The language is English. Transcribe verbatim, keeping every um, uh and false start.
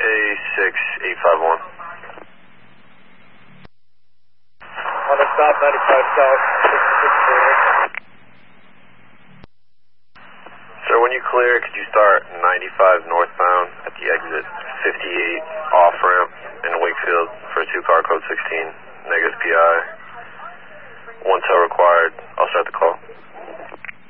six eight five one. On the stop, ninety-five south, six six four. Sir, when you clear, could you start ninety-five northbound at the exit fifty-eight off ramp in Wakefield for two car code sixteen, negative P I.